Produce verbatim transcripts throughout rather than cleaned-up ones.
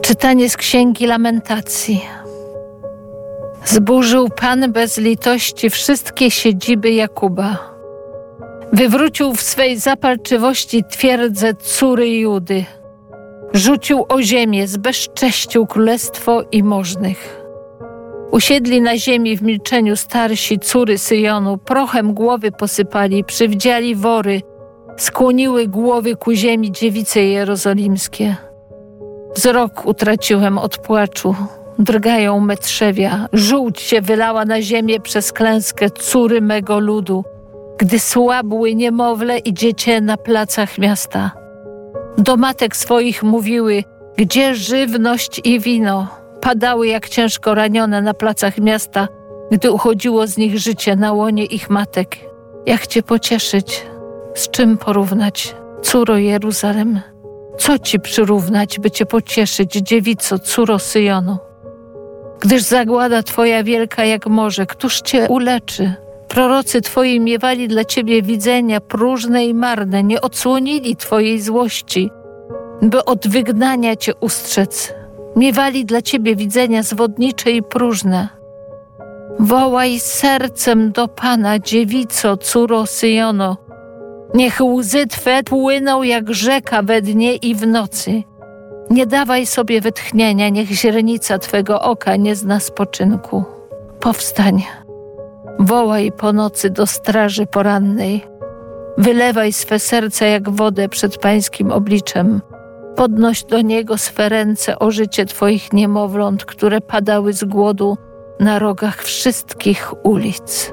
Czytanie z Księgi Lamentacji. Zburzył Pan bez litości wszystkie siedziby Jakuba. Wywrócił w swej zapalczywości twierdzę córy Judy. Rzucił o ziemię, zbezcześcił królestwo i możnych. Usiedli na ziemi w milczeniu starsi córy Syjonu, prochem głowy posypali, przywdziali wory, skłoniły głowy ku ziemi dziewice jerozolimskie. Wzrok utraciłem od płaczu, drgają me trzewia, żółć się wylała na ziemię przez klęskę córy mego ludu, gdy słabły niemowlę i dziecię na placach miasta. Do matek swoich mówiły, gdzie żywność i wino, padały jak ciężko ranione na placach miasta, gdy uchodziło z nich życie na łonie ich matek. Jak Cię pocieszyć? Z czym porównać, córo Jeruzalem? Co Ci przyrównać, by Cię pocieszyć, dziewico, córo Syjonu? Gdyż zagłada Twoja wielka jak morze, któż Cię uleczy? Prorocy Twoi miewali dla Ciebie widzenia próżne i marne, nie odsłonili Twojej złości, by od wygnania Cię ustrzec. Miewali dla Ciebie widzenia zwodnicze i próżne. Wołaj sercem do Pana, dziewico, córo Syjono. Niech łzy Twe płyną jak rzeka we dnie i w nocy. Nie dawaj sobie wytchnienia, niech źrenica Twego oka nie zna spoczynku. Powstań, wołaj po nocy do straży porannej. Wylewaj swe serce jak wodę przed Pańskim obliczem. Podnoś do Niego swe ręce o życie Twoich niemowląt, które padały z głodu na rogach wszystkich ulic.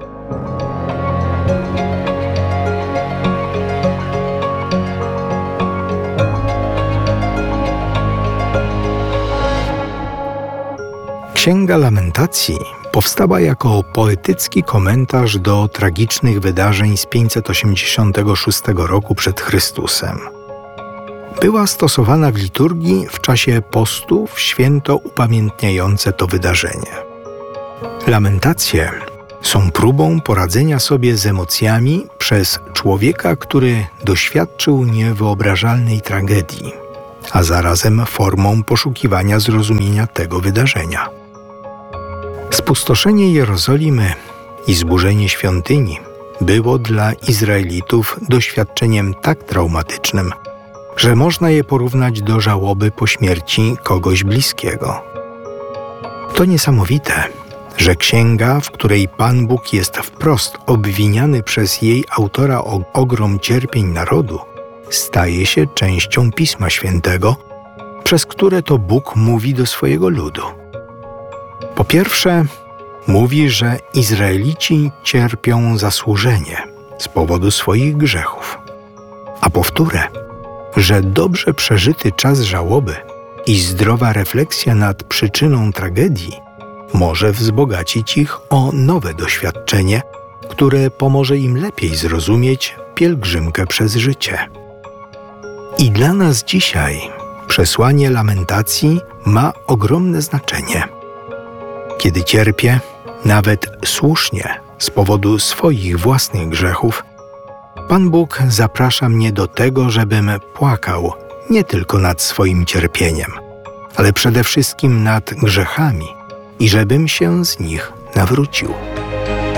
Księga Lamentacji powstała jako poetycki komentarz do tragicznych wydarzeń z pięćset osiemdziesiątego szóstego roku przed Chrystusem. Była stosowana w liturgii w czasie postu w święto upamiętniające to wydarzenie. Lamentacje są próbą poradzenia sobie z emocjami przez człowieka, który doświadczył niewyobrażalnej tragedii, a zarazem formą poszukiwania zrozumienia tego wydarzenia. Spustoszenie Jerozolimy i zburzenie świątyni było dla Izraelitów doświadczeniem tak traumatycznym, że można je porównać do żałoby po śmierci kogoś bliskiego. To niesamowite, że księga, w której Pan Bóg jest wprost obwiniany przez jej autora o ogrom cierpień narodu, staje się częścią Pisma Świętego, przez które to Bóg mówi do swojego ludu. Po pierwsze, mówi, że Izraelici cierpią zasłużenie z powodu swoich grzechów, a po wtóre, że dobrze przeżyty czas żałoby i zdrowa refleksja nad przyczyną tragedii może wzbogacić ich o nowe doświadczenie, które pomoże im lepiej zrozumieć pielgrzymkę przez życie. I dla nas dzisiaj przesłanie lamentacji ma ogromne znaczenie. Kiedy cierpię, nawet słusznie, z powodu swoich własnych grzechów, Pan Bóg zaprasza mnie do tego, żebym płakał nie tylko nad swoim cierpieniem, ale przede wszystkim nad grzechami i żebym się z nich nawrócił.